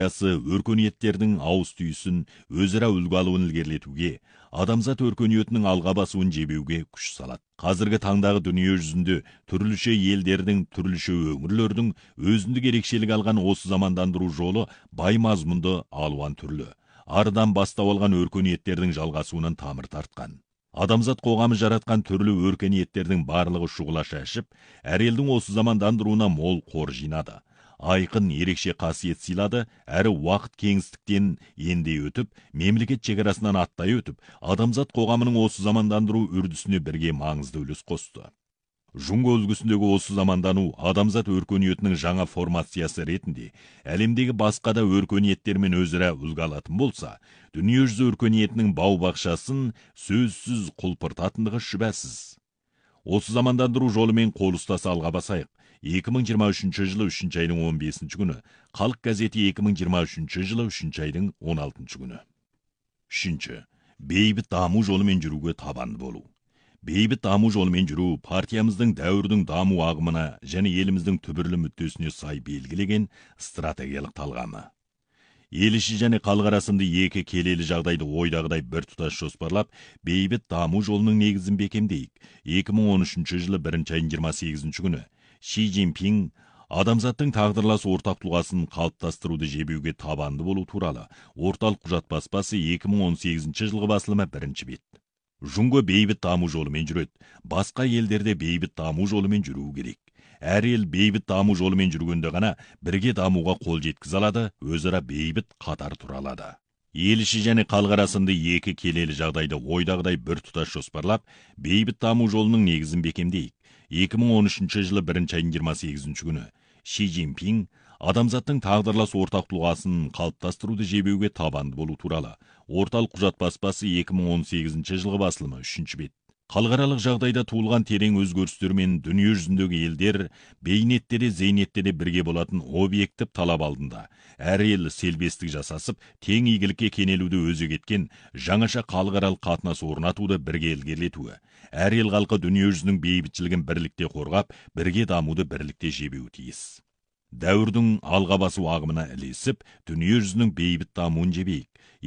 өркениеттердің ауыз түйісін, өзара үлгі алуын ілгерілетуге, адамзат өркениетінің алға басуын жебеуге күш салады. Қазіргі таңдағы дүние жүзінде түрліше елдердің, түрліше өңірлердің өзіндік ерекшелік алған осы замандандыру жолы бай мазмұнды, алуан түрлі. Арыдан бастау алған өркениеттердің жалғасуынан тамыр тартқан. Адамзат қоғамы жаратқан түрлі өркениеттердің барлығы шұғыла шашып, әр елдің осы замандандыруына мол қор жинады. Айқын ерекше қасиет сыйлады, әрі уақыт кеңістіктен ендей өтіп, мемлекет шекарасынан аттай өтіп, адамзат қоғамының осы замандандыру үрдісіне бірге маңызды үлес қосты. Жұңго үлгісіндегі осы замандану адамзат өркениетінің жаңа формациясы ретінде әлемдегі басқа да өркениеттермен өзара үлгі алатын болса, дүниежүзі өркениетінің бау-бақшасын сөзсіз құлпыртатындығы шүбәсіз. Осы замандандыру жолымен қол ұстаса алға басайық. 2023 жылы 3 айдың 15 күні, Халық газеті 2023 жылы 3 айдың 16 күні. 3. Бейбіт даму жолымен жүруге табанды болу. Бейбіт даму жолымен жүру партиямыздың дәуірдің даму ағымына және еліміздің түбірлі мүддесіне сай белгілеген стратегиялық талғамы. Ел іші және халық арасында екі келелі жағдайды ойдағыдай бір тұтас жоспарлап, бейбіт даму жолының негізін бекемдейік. 2013 жылы 1 айдың 28 күні Ши Цзиньпин адамзаттың тағдырлас ортақ тұлғасын қалыптастыруды жебеуге табанды болу туралы орталық құжат баспасы 2018 жылғы басылымы 1 бет. Жұңго бейбіт даму жолымен жүреді. Басқа елдерде бейбіт даму жолымен жүруі керек. Әр ел бейбіт даму жолымен жүргенде ғана бірге дамуға қол жеткізе алады, өзара бейбіт қатар тұра алады. Ел іші және халық арасында екі келелі жағдайды ойдағыдай бір тұтас жоспарлап, бейбіт даму жолының негізін бекемдейік. 2013 жылы 1 айдың 28 күні Ши Цзиньпин адамзаттың тағдырлас ортақ тұлғасын қалыптастыруды жебеуге табанды болу туралы орталық құжат баспасы 2018 жылғы басылымы 3 бет. Халықаралық жағдайда туылған терең өзгерістер мен дүние жүзіндегі елдер бейнетте де зейнетте де бірге болатын объектив талап алдында. Әр ел селбестік жасасып, тең игілікке кенелуді өзек еткен жаңаша халықаралық қатынас орнатуды бірге ілгерілетуі. Әр ел халқы дүние жүзінің бейбітшілігін бірлікте қорғап, бірге дамуды бірлікте жебеуі тиіс. Дәуірдің алға басу ағымына ілесіп, дүние жүзінің бейбіт дамуын жебейік.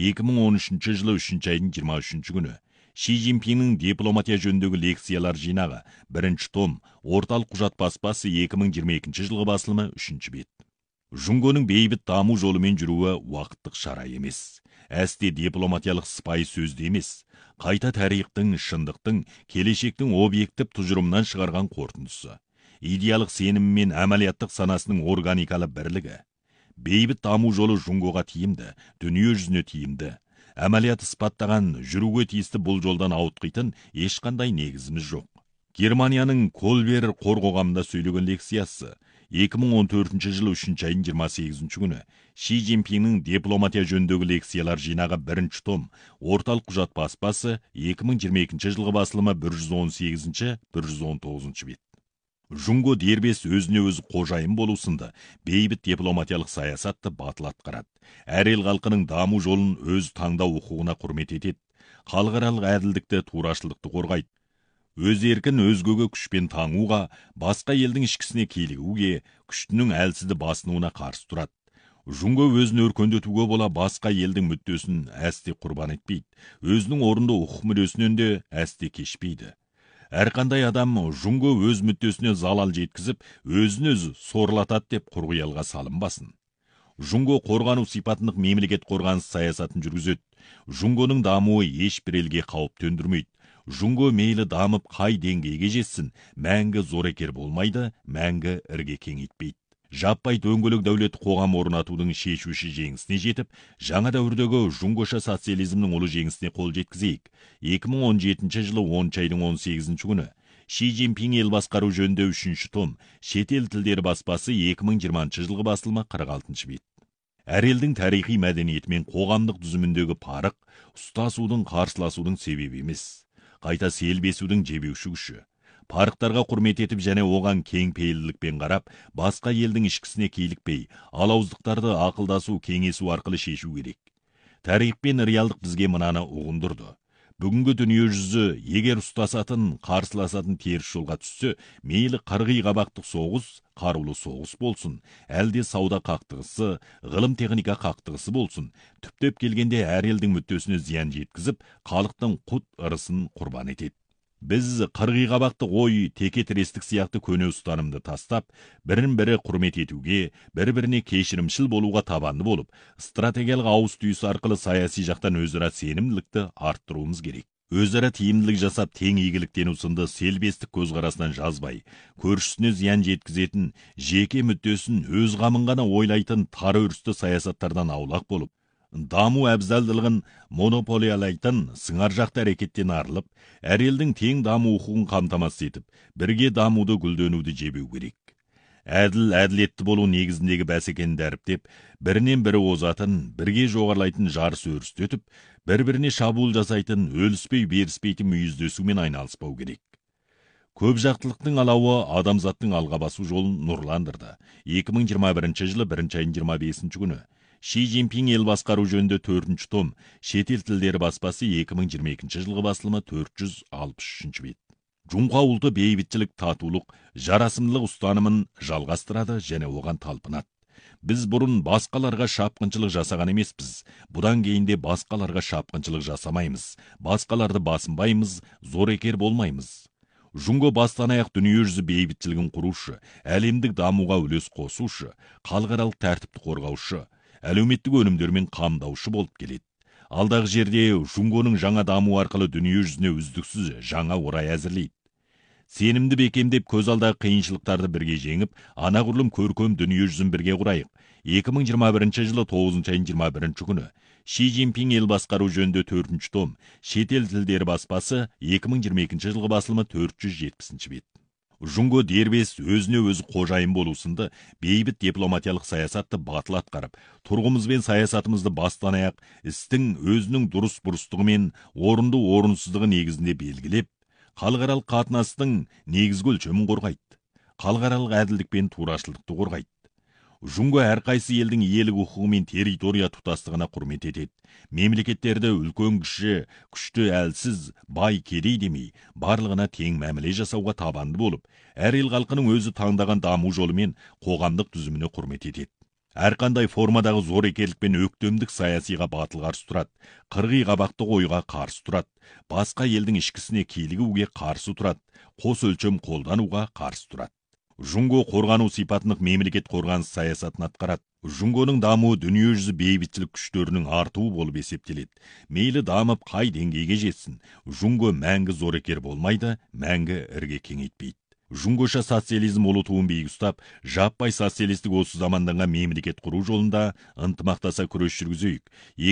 2013 жылы 3 айдың 23 күні Ши Цзиньпиннің дипломатия жөніндегі лекциялар жинағы 1 том, орталық құжат баспасы 2022 жылғы басылымы 3 бет. Жұңгоның бейбіт даму жолымен жүруі уақыттық шара емес. Әсте дипломатиялық сыпайы сөзді емес. Қайта тарихтың, шындықтың, келешектің объектив тұжырымынан шығарған қорытындысы. Идеялық сенім мен әмәлияттық санасының органикалы бірлігі. Бейбіт даму жолы Жұңгоға тиімді, дүние жүзіне тиімді. Әмәлият іспаттаған жүруге тиісті бұл жолдан ауытқитын ешқандай негізіміз жоқ. Германияның Кольбер қор қоғамында сөйлеген лекциясы 2014 жылы 3 айдың 28 күні Ши Цзиньпиннің дипломатия жөніндегі лекциялар жинағы 1 том, орталық құжат баспасы 2022 жылғы басылымы 118-119 бет. Жұңго дербес өзіне өзі қожайын болу сынды бейбіт дипломатиялық саясатты батыл атқарады. Әр ел халқының даму жолын өз таңдау құқығына құрмет етеді. Халықаралық әділдікті, турашылдықты қорғайды. Өз еркін өзгеге күшпен таңуға, басқа елдің ішкісіне килігуге, күштінің әлсізді басынуына қарсы тұрады. Жұңго өзін өркендетуге бола басқа елдің мүддесін әсте құрбан етпейді. Өзінің орынды құқық мүддесінен де әсте кешпейді. Әрқандай адам Жұңго өз мүддесіне залал жеткізіп, өзін-өзі сорлатады деп құрғиялға салынбасын. Жұңго қорғану сипатындық мемлекет қорғаныс саясатын жүргізеді. Жұңгоның дамуы ешбір елге қауіп төндірмейді. Жұңго мейлі дамып қай деңгейге жетсін, мәңгі зорекер болмайды, мәңгі ірге кеңейтпейді. Жаппай дөңгелек дәулет қоғам орнатудың шешуші жеңісіне жетіп, жаңа дәуірдегі жұңгоша социализмнің ұлы жеңісіне қол жеткізейік. 2017 жылы 10 айдың 18 күні Ши Цзиньпин ел басқару жөнінде 3 том, шетел тілдері баспасы 2020 жылғы басылымы 46 бет. Әр елдің тарихи мәдениеті мен қоғамдық түзіміндегі парық, ұстасудың, қарсыласудың себебі емес, қайта селбесудің жебеуші күші. Парықтарға құрмет етіп және оған кең пейілділікпен қарап, басқа елдің ішкісіне килікпей, алауыздықтарды ақылдасу, кеңесу арқылы шешу керек. Тарих пен реалдық бізге мынаны ұғындырды. Бүгінгі дүние жүзі егер ұстасатын, қарсыласатын теріс жолға түссе, мейлі қырғи қабақтық соғыс, қарулы соғыс болсын, әлде сауда қақтығысы, ғылым техника қақтығысы болсын, түптеп келгенде әр елдің мүддесіне зиян жеткізіп, халықтың құт ырысын құрбан етеді. Біз қырғи қабақтық ой, теке-тірестік сияқты көне ұстанымды тастап, бірін-бірі құрмет етуге, бір-біріне кешірімшіл болуға табанды болып, стратегиялық ауыс түйіс арқылы саяси жақтан өзара сенімділікті арттыруымыз керек. Өзара тиімділік жасап, тең игіліктену сынды селбестік көзқарасынан жазбай, көршісіне зиян жеткізетін, жеке мүддесін өз қамын ғана ойлайтын тар өрісті саясаттардан аулақ болып, даму әбзалдылығын монополиялайтын сыңар жақты әрекеттен арылып, әр елдің тең даму құқығын қамтамасыз етіп, бірге дамуды гүлденуді жебеу керек. Әділетті болу негізіндегі бәсекені дәріптеп, бірінен бірі озатын, бірге жоғарлайтын жарыс өрісті өтіп, бір-біріне шабуыл жасайтын, өліспей беріспейтін мүйіздесумен айналыспау керек. Көп жақтылықтың алауы адамзаттың алға басу жолын нұрландырды. 2021 жылы 1 айының 25 күні Ши Цзиньпин ел басқару жөнінде 4-ші том, шетел тілдері баспасы 2022 жылғы басылымы 463 бет. Жұңға ұлты бейбітшілік, татулық, жарасымдылық ұстанымын жалғастырады және оған талпынады. Біз бұрын басқаларға шапқыншылық жасаған емеспіз. Бұдан кейінде басқаларға шапқыншылық жасамаймыз. Басқаларды басынбаймыз, зорекер болмаймыз. Жұңго бастан аяқ дүние жүзі бейбітшілігін құрушы, әлемдік дамуға үлес қосушы, халықаралық тәртіпті қорғаушы, әлеуметтік өнімдермен қамдаушы болып келеді. Алдағы жерде Жұңгоның жаңа даму арқылы дүние жүзіне үздіксіз жаңа орай әзірлейді. Сенімді бекемдеп, көз алдағы қиыншылықтарды бірге жеңіп, анағұрлым көркем дүние жүзін бірге құрайық. 2021 жылы 9 айының 21 күні Ши Цзиньпин ел басқару жөнінде 4-ші том, шетел тілдері баспасы 2022 жылғы басылымы 470 бет. Жұңго дербес өзіне өзі қожайын болу сынды бейбіт дипломатиялық саясатты батыл атқарып, тұрғымыз бен саясатымызды бастан аяқ істің өзінің дұрыс бұрыстығы мен орынды орынсыздығы негізінде белгілеп, халықаралық қатынастың негізгі өлшемін қорғайды. Халықаралық әділдік пен турашылдықты қорғайды. Жұңго әрқайсы елдің иелік құқығы мен территория тұтастығына құрмет етеді. Мемлекеттерді үлкен күшті әлсіз, бай кедей демей, барлығына тең мәміле жасауға табанды болып, әр ел халқының өзі таңдаған даму жолы мен қоғамдық түзіміне құрмет етеді. Әрқандай формадағы зорекерлік пен өктемдік саясиға батыл қарсы тұрады, қырғи қабақтық ойға қарсы тұрады, басқа елдің ішкісіне килігуге қарсы тұрады, қос өлшем қолдануға қарсы тұрады. Жұңго қорғану сипатынық мемлекет қорғаныс саясатын атқарады. Жұңгоның дамуы дүние жүзі бейбітшілік күштерінің артуы болып есептеледі. Мейлі дамып қай деңгейге жетсін, Жұңго мәңгі зорекер болмайды, мәңгі ірге кеңейтпейді. Жұңгоша социализм ұлы туын биік ұстап, жаппай социалистік осы заманданған мемлекет құру жолында ынтымақтаса күрес жүргізейік.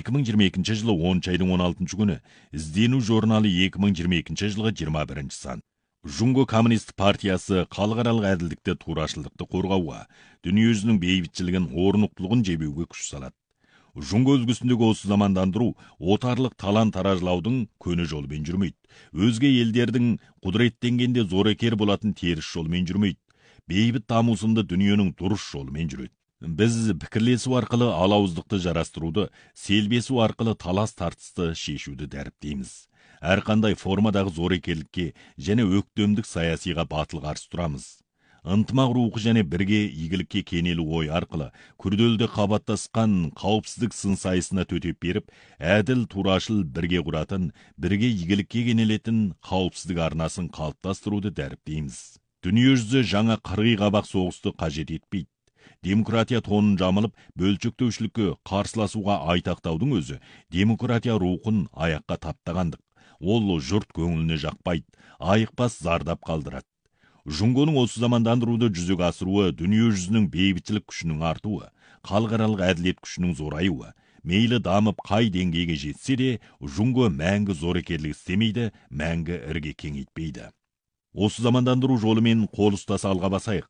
2022 жылы 10 айдың 16 күні іздену журналы 2022 жылғы 21 сан. Жұңго коммунист партиясы халықаралық әділдікті, турашылдықты қорғауға, дүние жүзінің бейбітшілігін, орнықтылығын жебеуге күш салады. Жұңго үлгісіндегі осы замандандыру отарлық талан-таражлаудың көне жолымен жүрмейді. Өзге елдердің құдыреттенгенде зорекер болатын теріс жолымен жүрмейді. Бейбіт даму сынды дүниенің дұрыс жолымен жүреді. Біз пікірлесу арқылы алауыздықты жарастыруды, селбесу арқылы талас-тартысты шешуді дәріптейміз. Әрқандай формадағы зорекерлікке және өктемдік саясиға батыл қарсы тұрамыз. Ынтымақ рухы және бірге игілікке кенелі ой арқылы күрделді қабаттасқан қауіпсіздік сын сайысына төтеп беріп, әділ турашыл бірге құратын, бірге игілікке кенелетін қауіпсіздік арнасын қалыптастыруды дәріптейміз. Дүние жүзі жаңа қырғи қабақ соғысты қажет етпейді. Демократия тонын жамылып, бөлшектеушілікке қарсыласуға айтақтаудың өзі демократия рухын аяққа таптағандық. Ол жұрт көңіліне жақпайды, айықпас зардап қалдырады. Жұңгоның осы замандандыруды жүзеге асыруы дүние жүзінің бейбітшілік күшінің артуы, халықаралық әділет күшінің зораюы. Мейлі дамып қай деңгейге жетсе де, Жұңго мәңгі зорекерлік істемейді, мәңгі ірге кеңейтпейді. Осы замандандыру жолымен қол ұстаса алға басайық.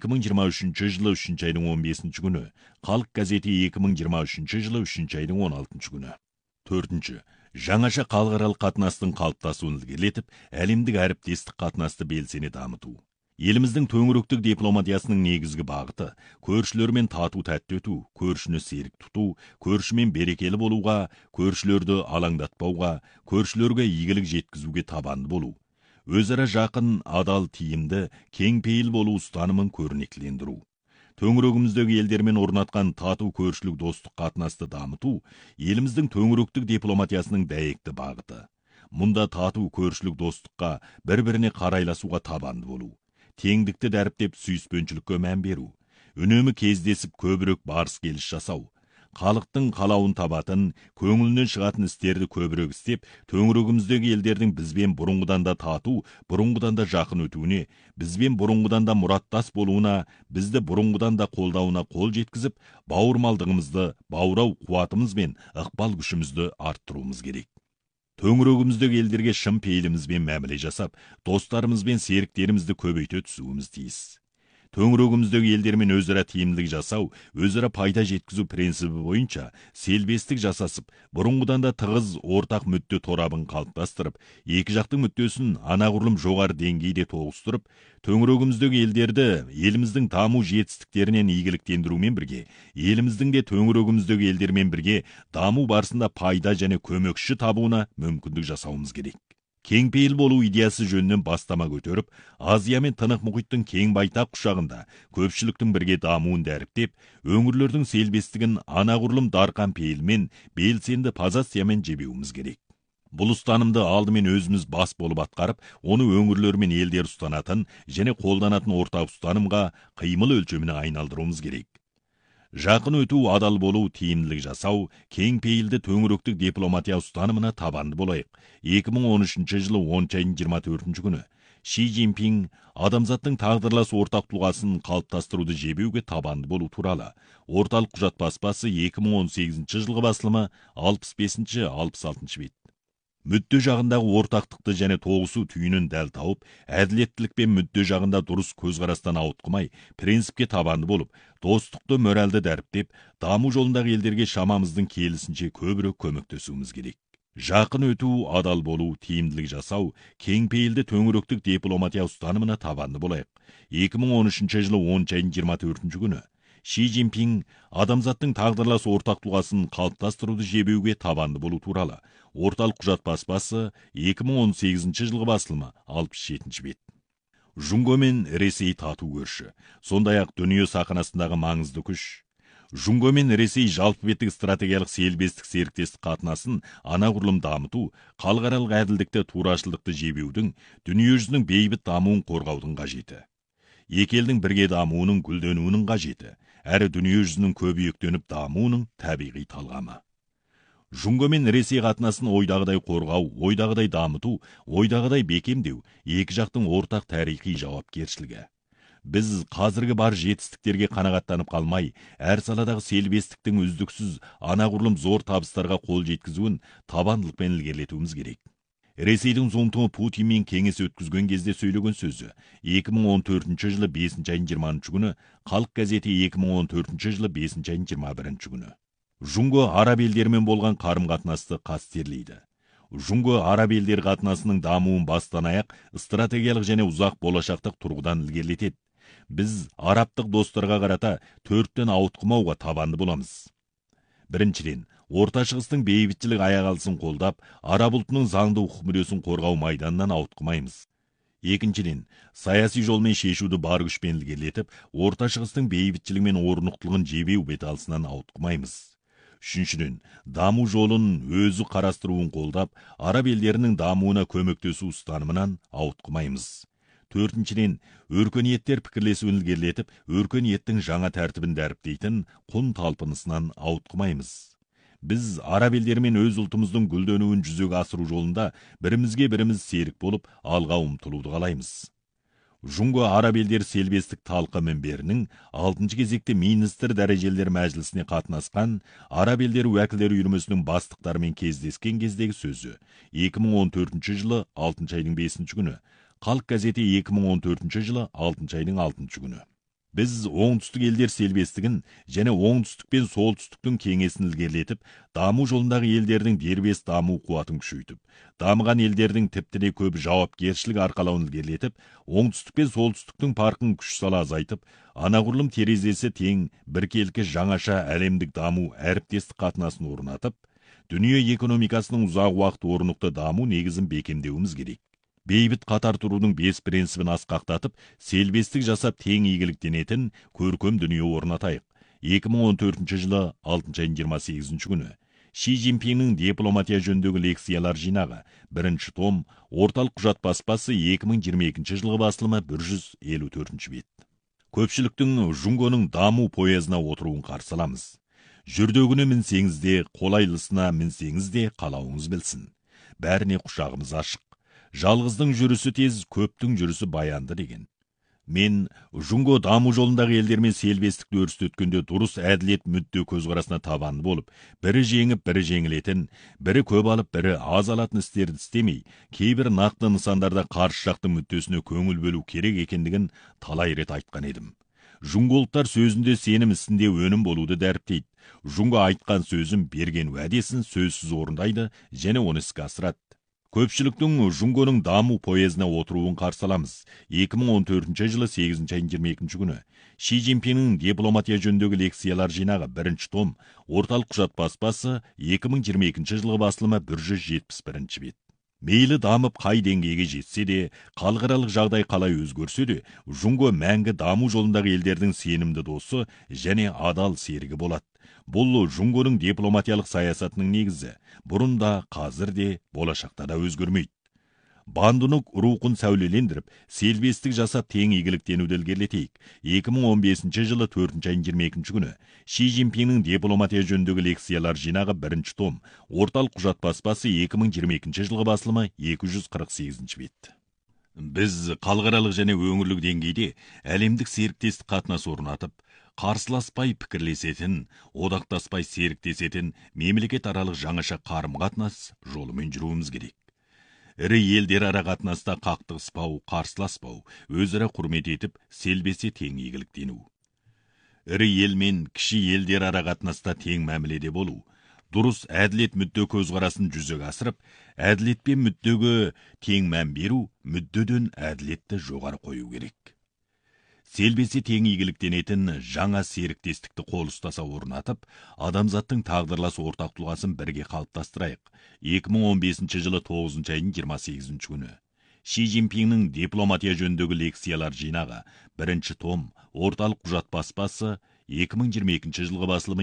2023 жылы 3 айдың 15 күні. Халық газеті 2023 жылы 3 айдың 16 күні. 4. Жаңаша халықаралық қатынастың қалыптасуын ілгерілетіп, әлемдік әріптестік қатынасты белсене дамыту. Еліміздің төңіректік дипломатиясының негізгі бағыты көршілермен тату тәтті өту, көршіні серік тұту, көршімен берекелі болуға, көршілерді алаңдатпауға, көршілерге игілік жеткізуге табанды болу. Өзара жақын, адал, тиімді, кеңпейіл болу ұстанымын көрнектілендіру. Төңірегіміздегі елдермен орнатқан тату көршілік достық қатынасты дамыту еліміздің төңіректік дипломатиясының дәйекті бағыты. Мұнда тату көршілік достыққа бір-біріне қарайласуға табанды болу. Теңдікті дәріптеп сүйіспеншілікке мән беру, үнемі кездесіп көбірек барыс-келіс жасау, халықтың қалауын табатын, көңілінен шығатын істерді көбірек істеп, төңірегіміздегі елдердің бізбен бұрынғыдан да тату, бұрынғыдан да жақын өтуіне, бізбен бұрынғыдан да мұраттас болуына, бізді бұрынғыдан да қолдауына қол жеткізіп, бауырмалдығымызды, баурау қуатымыз бен ықпал күшімізді арттыруымыз керек. Төңірегіміздегі елдерге шын пейілімізбен мәміле жасап, достарымыз бен серіктерімізді көбейте түсуіміз тиіс. Төңірегіміздегі елдермен өзара тиімділік жасау, өзара пайда жеткізу принципі бойынша селбестік жасасып, бұрынғыдан да тығыз ортақ мүдде торабын қалыптастырып, екі жақтың мүддесін анағұрлым жоғары деңгейде тоғыстырып, төңірегіміздегі елдерді еліміздің даму жетістіктерінен игіліктендірумен бірге, еліміздің де төңірегіміздегі елдермен бірге даму барысында пайда және көмекші табуына мүмкіндік жасауымыз керек. Кеңпейіл болу идеясы жөнінен бастама көтеріп, Азия мен Тынық мұхиттың кең байтақ құшағында көпшіліктің бірге дамуын дәріптеп, өңірлердің селбестігін анағұрлым дарқан пейілмен, белсенді позициямен жебеуіміз керек. Бұл ұстанымды алдымен өзіміз бас болып атқарып, оны өңірлер мен елдер ұстанатын және қолданатын ортақ ұстанымға қимыл өлшеміне айналдыруымыз керек. Жақын өту, адал болу, тиімділік жасау, кең пейілді төңіректік дипломатия ұстанымына табанды болайық. 2013 жылы 10 айының 24 күні Ши Цзиньпин адамзаттың тағдырлас ортақ тұлғасын қалыптастыруды жебеуге табанды болу туралы орталық құжат баспасы 2018 жылғы басылымы 65-66 бет. Мүдде жағындағы ортақтықты және тоғысу түйінін дәл тауып, әділеттілік пен мүдде жағында дұрыс көзқарастан ауытқымай, принципке табанды болып, достықты моральды дәріптеп, даму жолындағы елдерге шамамыздың келісінше көбірек көмектесуіміз керек. Жақын өту, адал болу, тиімділік жасау, кеңпейілді төңіректік дипломатия ұстанымына табанды болайық. 2013 жылы 10 айының 24 күні Ши Цзиньпин адамзаттың тағдырлас ортақ тұлғасын қалыптастыруды жебеуге табанды болу туралы орталық құжат баспасы 2018 жылғы басылымы 67 бет. Жұңго мен Ресей тату көрші, сондай-ақ дүние сахнасындағы маңызды күш. Жұңго мен Ресей жалпы беттік стратегиялық селбестік серіктестік қатынасын анағұрлым дамыту, халықаралық әділдікті, турашылдықты жебеудің, дүниежүзінің бейбіт дамуын қорғаудың қажеті. Екі елдің бірге дамуының, гүлденуінің қажеті, әрі дүниежүзінің көбейектеніп дамуының табиғи талғамы. Жұңго мен Ресей қатынасын ойдағыдай қорғау, ойдағыдай дамыту, ойдағыдай бекемдеу, екі жақтың ортақ тарихи жауапкершілігі. Біз қазіргі бар жетістіктерге қанағаттанып қалмай, әр саладағы селбестіктің үздіксіз анағұрлым зор табыстарға қол жеткізуін табандылықпен ілгерілетуіміз керек. Ресейдің Зомтуы Путинмен кеңес өткізген кезде сөйлеген сөзі 2014 жылы 5 айының 20 күні, Халық газеті 2014 жылы 5 айының 21 күні. Жұңго араб елдерімен болған қарым-қатынасты қастерлейді. Жұңго араб елдер қатынасының дамуын бастан аяқ стратегиялық және ұзақ болашақтық тұрғыдан ілгерілетеді. Біз арабтық достарға қарата төрттен ауытқымауға табанды боламыз. Біріншіден, Орта Шығыстың бейбітшілік аяқ алысын қолдап, араб ұлтының заңды құқық мүддесін қорғау майданынан ауытқымаймыз. Екіншіден, саяси жолмен шешуді бар күшпен ілгерілетіп, Орта Шығыстың бейбітшілігі мен орнықтылығын жебеу беталысынан ауытқымаймыз. Үшіншіден, даму жолын өзі қарастыруын қолдап, араб елдерінің дамуына көмектесу ұстанымынан ауытқымаймыз. Төртіншіден, өркениеттер пікірлесуін ілгерілетіп, өркениеттің жаңа тәртібін дәріптейтін құн талпынысынан ауытқымаймыз. Біз араб елдерімен өз ұлтымыздың гүлденуін жүзеге асыру жолында бірімізге біріміз серік болып, алға ұмтылуды қалаймыз. Жұңго араб елдер селбестік талқы мінберінің 6 кезекте министр дәрежелер мәжілісіне қатынасқан араб елдері уәкілдері үйірмесінің бастықтарымен кездескен кездегі сөзі 2014 жылы 6 айының 5 күні. Халық газеті 2014 жылы 6 айының 6 күні. Біз оңтүстік елдер селбестігін және оңтүстік пен солтүстіктің кеңесін ілгерілетіп, даму жолындағы елдердің дербес даму қуатын күшейтіп, дамыған елдердің тіптіне көп жауапкершілік арқалауын ілгерілетіп, оңтүстік пен солтүстіктің парқын күш сала азайтып, анағұрлым терезесі тең біркелкі жаңаша әлемдік даму әріптестік қатынасын орнатып, дүние экономикасының ұзақ уақыт орнықты даму негізін бекемдеуіміз керек. Бейбіт қатар тұрудың 5 принципін асқақтатып, селбестік жасап тең игіліктенетін көркем дүние орнатайық. 2014 жылы 6 айының 28 күні Ши Цзиньпиннің дипломатия жөніндегі лекциялар жинағы 1 том, орталық құжат баспасы 2022 жылғы басылымы 154 бет. Көпшіліктің Жунгоның даму поезына отыруын қарсы аламыз. Жүрдегіне мінсеңіз де, қолайлысына мінсеңіз де қалауыңыз білсін. Бәріне құшағымыз ашық. Жалғыздың жүрісі тез, көптің жүрісі баянды деген. Мен Жунго даму жолындағы елдермен селбестікті өрістеткенде дұрыс әділет мүдде көзқарасына табанды болып, бірі жеңіп, бірі жеңілетін, бірі көп алып, бірі аз алатын істерді істемей, кейбір нақты нысандарда қарсы жақтың мүддесіне көңіл бөлу керек екендігін талай рет айтқан едім. Жунголықтар сөзінде сенім, ісінде өнім болуды дәріптейді. Жунго айтқан сөзін, берген уәдесін сөзсіз орындайды және оны іске асырады. Көпшіліктің Жунгоның даму поезіне отыруын қарсы аламыз. 2014 жылы 8 айының 22 күні Ши Цзиньпиннің дипломатия жөніндегі лекциялар жинағы 1 том, орталық құжат баспасы 2022 жылғы басылымы 171 бет. Мейлі дамып қай деңгейге жетсе де, халықаралық жағдай қалай өзгерсе де, Жунго мәңгі даму жолындағы елдердің сенімді досы және адал серігі болады. Бұл Жунгоның дипломатиялық саясатының негізі, бұрында, қазір де, болашақта да өзгермейді. Бандунук рухын сәулелендіріп, селбестік жасап тең игіліктенуді ілгерілетейік. 2015 жылы 4 айының 22 күні Ши Цзиньпиннің дипломатия жөніндегі лекциялар жинағы 1 том, орталық құжат баспасы 2022 жылғы басылымы 248 бет. Біз халықаралық және өңірлік деңгейде әлемдік серіктестік қатынас орнатып, қарсыласпай пікірлесетін, одақтаспай серіктесетін мемлекет аралық жаңаша қарым-қатынас жолымен жүруіміз керек. Ірі елдер ара қатынаста қақтығыспау, қарсыласпау, өзара құрмет етіп, селбесе тең игіліктену. Ірі ел мен кіші елдер ара қатынаста тең мәміледе болу, дұрыс әділет мүдде көзқарасын жүзеге асырып, әділет пен мүддеге тең мән беру, мүддеден әділетті жоғары қою керек. Селбесе тең игіліктенетін жаңа серіктестікті қол ұстаса орнатып, адамзаттың тағдырлас ортақ тұлғасын бірге қалыптастырайық. 2015 жылы 9 айының 28 күні Ши Цзиньпиннің дипломатия жөніндегі лекциялар жинағы 1 том, орталық құжат баспасы 2022 жылғы басылымы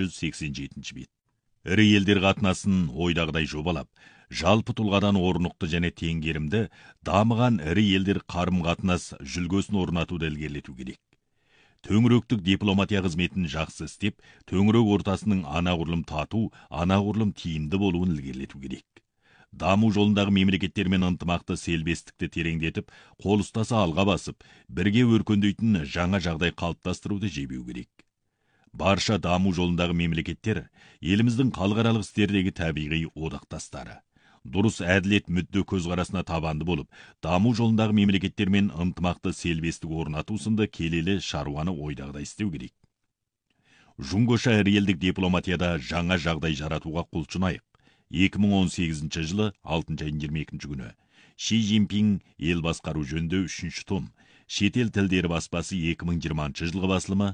287 бет. Ірі елдер қатынасын ойдағыдай жобалап, жалпы тұлғадан орнықты және теңгерімді дамыған ірі елдер қарым-қатынас жүлгесін орнатуды ілгерілету керек. Төңіректік дипломатия қызметін жақсы істеп, төңірек ортасының анағұрлым тату, анағұрлым тиімді болуын ілгерілету керек. Даму жолындағы мемлекеттермен ынтымақты селбестікті тереңдетіп, қол ұстаса алға басып, бірге өркендейтін жаңа жағдай қалыптастыруды жебеу керек. Барша даму жолындағы мемлекеттер еліміздің халықаралық істердегі табиғи одақтастары. Дұрыс әділет мүдде көзқарасына табанды болып, даму жолындағы мемлекеттермен ынтымақты селбестік орнату сынды келелі шаруаны ойдағыдай істеу керек. Жунгоша ірі елдік дипломатияда жаңа жағдай жаратуға құлшынайық. 2018 жылы 6 айының 22 күні Ши Цзиньпин ел басқару жөнінде 3 том, шетел тілдері баспасы 2020 жылғы басылымы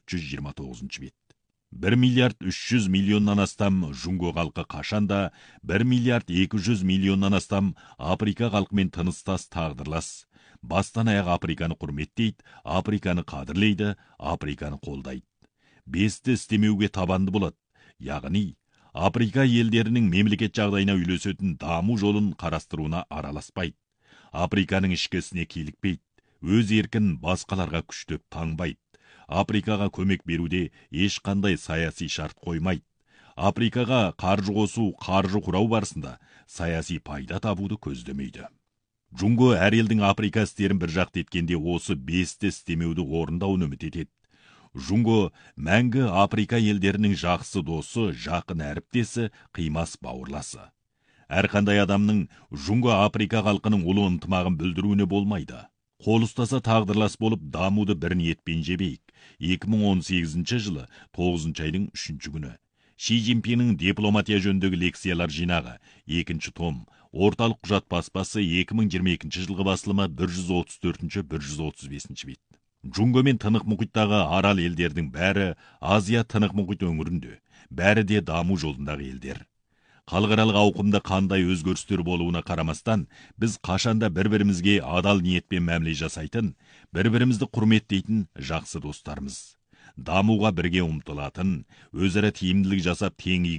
429 бет. 1 миллиард 300 миллионнан астам Жунго халқы қашанда 1 миллиард 200 миллионнан астам Африка халқымен тыныстас тағдырлас. Бастан аяқ Африканы құрметтейді, Африканы қадірлейді, Африканы қолдайды. Бесті істемеуге табанды болады, яғни Африка елдерінің мемлекет жағдайына үйлесетін даму жолын қарастыруына араласпайды. Африканың ішкісіне килікпейді, өз еркін басқаларға күштеп таңбайды. Африкаға көмек беруде ешқандай саяси шарт қоймайды. Африкаға қаржы қосу, қаржы құрау барысында саяси пайда табуды көздемейді. Жунго әр елдің Африка істерін бір жақты еткенде осы бесті істемеуді орындауын үміт етеді. Жунго мәңгі Африка елдерінің жақсы досы, жақын әріптесі, қимас бауырласы. Әрқандай адамның Жунго Африка халқының ұлы ынтымағын бүлдіруіне болмайды. Қол ұстаса тағдырлас болып дамуды бір ниетпен жебейік. 2018 жылы 9 айдың 3 күні. Ши Цзиньпиннің дипломатия жөніндегі лекциялар жинағы 2 том, орталық құжат баспасы 2022 жылғы басылымы 134-135 бет. Джунго мен Тынық мұхиттағы арал елдердің бәрі Азия Тынық мұхит өңірінде, бәрі де даму жолындағы елдер. Халықаралық ауқымда қандай өзгерістер болуына қарамастан, біз қашанда бір-бірімізге адал ниетпен мәміле жасайтын, бір-бірімізді құрметтейтін жақсы достармыз. Дамуға бірге ұмтылатын, өзара тиімділік жасап тең